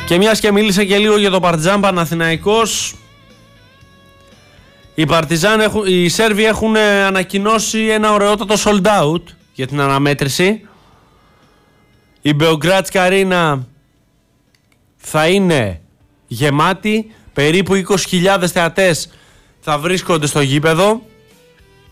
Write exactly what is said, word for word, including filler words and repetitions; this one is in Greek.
Και μιας και μίλησε και λίγο για το Παρτιζάν Παναθηναϊκός, οι, Παρτιζάν έχουν, οι Σέρβοι έχουν ανακοινώσει ένα ωραιότατο sold out για την αναμέτρηση. Η Μπεογκράτσκα Αρίνα θα είναι γεμάτη, περίπου είκοσι χιλιάδες θεατές θα βρίσκονται στο γήπεδο.